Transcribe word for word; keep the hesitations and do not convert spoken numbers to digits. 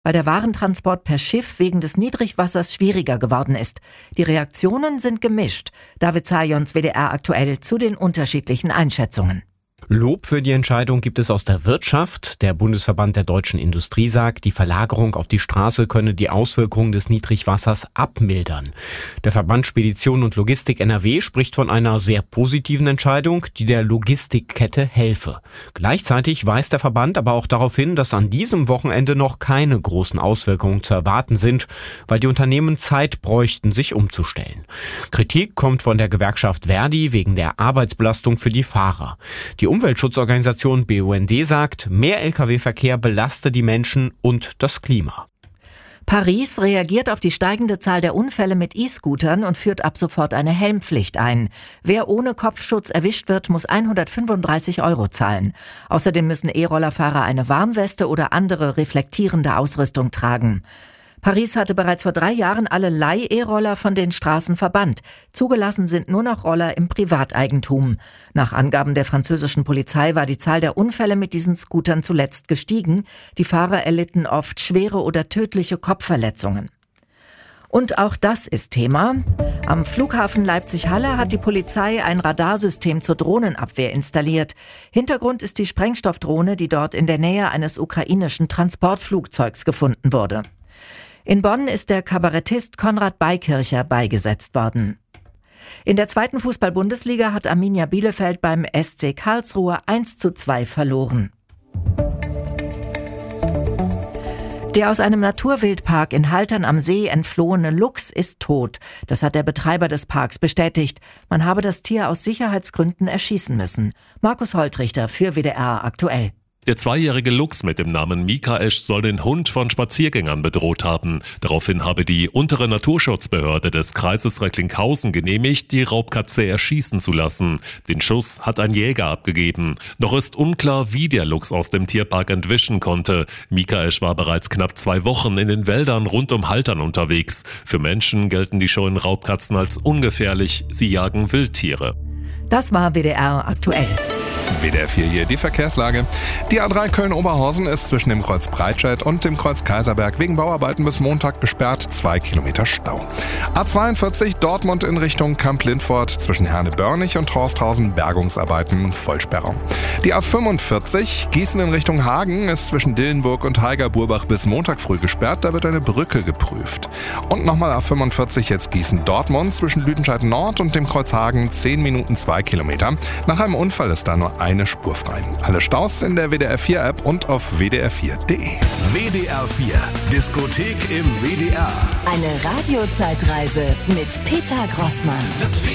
weil der Warentransport per Schiff wegen des Niedrigwassers schwieriger geworden ist. Die Reaktionen sind gemischt. David Zajons, W D R aktuell, zu den unterschiedlichen Einschätzungen. Lob für die Entscheidung gibt es aus der Wirtschaft. Der Bundesverband der deutschen Industrie sagt, die Verlagerung auf die Straße könne die Auswirkungen des Niedrigwassers abmildern. Der Verband Spedition und Logistik N R W spricht von einer sehr positiven Entscheidung, die der Logistikkette helfe. Gleichzeitig weist der Verband aber auch darauf hin, dass an diesem Wochenende noch keine großen Auswirkungen zu erwarten sind, weil die Unternehmen Zeit bräuchten, sich umzustellen. Kritik kommt von der Gewerkschaft Verdi wegen der Arbeitsbelastung für die Fahrer. Die Umweltschutzorganisation B U N D sagt, mehr L K W-Verkehr belaste die Menschen und das Klima. Paris reagiert auf die steigende Zahl der Unfälle mit E-Scootern und führt ab sofort eine Helmpflicht ein. Wer ohne Kopfschutz erwischt wird, muss hundertfünfunddreißig Euro zahlen. Außerdem müssen E-Rollerfahrer eine Warnweste oder andere reflektierende Ausrüstung tragen. Paris hatte bereits vor drei Jahren alle Leih-E-Roller von den Straßen verbannt. Zugelassen sind nur noch Roller im Privateigentum. Nach Angaben der französischen Polizei war die Zahl der Unfälle mit diesen Scootern zuletzt gestiegen. Die Fahrer erlitten oft schwere oder tödliche Kopfverletzungen. Und auch das ist Thema. Am Flughafen Leipzig-Halle hat die Polizei ein Radarsystem zur Drohnenabwehr installiert. Hintergrund ist die Sprengstoffdrohne, die dort in der Nähe eines ukrainischen Transportflugzeugs gefunden wurde. In Bonn ist der Kabarettist Konrad Beikircher beigesetzt worden. In der zweiten Fußball-Bundesliga hat Arminia Bielefeld beim S C Karlsruhe eins zu zwei verloren. Der aus einem Naturwildpark in Haltern am See entflohene Luchs ist tot. Das hat der Betreiber des Parks bestätigt. Man habe das Tier aus Sicherheitsgründen erschießen müssen. Markus Holtrichter für W D R aktuell. Der zweijährige Luchs mit dem Namen Mikaesch soll den Hund von Spaziergängern bedroht haben. Daraufhin habe die untere Naturschutzbehörde des Kreises Recklinghausen genehmigt, die Raubkatze erschießen zu lassen. Den Schuss hat ein Jäger abgegeben. Noch ist unklar, wie der Luchs aus dem Tierpark entwischen konnte. Mikaesch war bereits knapp zwei Wochen in den Wäldern rund um Haltern unterwegs. Für Menschen gelten die scheuen Raubkatzen als ungefährlich. Sie jagen Wildtiere. Das war W D R aktuell. W D R vier hier, die Verkehrslage. Die A drei Köln-Oberhausen ist zwischen dem Kreuz Breitscheid und dem Kreuz Kaiserberg wegen Bauarbeiten bis Montag gesperrt, zwei Kilometer Stau. A zweiundvierzig Dortmund in Richtung Kamp-Lindfort zwischen Herne-Börnig und Horsthausen Bergungsarbeiten, Vollsperrung. Die A fünfundvierzig Gießen in Richtung Hagen ist zwischen Dillenburg und Heiger-Burbach bis Montag früh gesperrt, da wird eine Brücke geprüft. Und nochmal A fünfundvierzig jetzt Gießen-Dortmund zwischen Lüdenscheid Nord und dem Kreuz Hagen zehn Minuten zwei Kilometer. Nach einem Unfall ist da nur eine Spur frei. Alle Staus in der W D R vier App und auf w d r vier punkt de. W D R vier Diskothek im W D R. Eine Radiozeitreise mit Peter Grossmann.